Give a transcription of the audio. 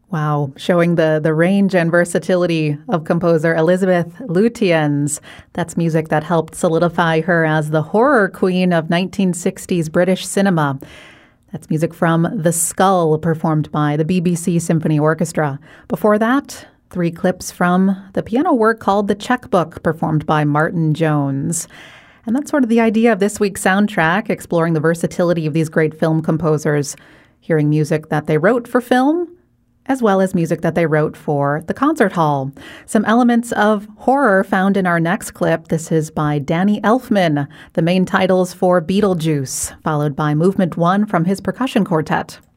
Wow, showing the range and versatility of composer Elizabeth Lutyens. That's music that helped solidify her as the horror queen of 1960s British cinema. That's music from The Skull, performed by the BBC Symphony Orchestra. Before that, 3 clips from the piano work called The Checkbook, performed by Martin Jones. And that's sort of the idea of this week's soundtrack, exploring the versatility of these great film composers, hearing music that they wrote for film, as well as music that they wrote for the concert hall. Some elements of horror found in our next clip. This is by Danny Elfman, the main titles for Beetlejuice, followed by Movement 1 from his percussion quartet.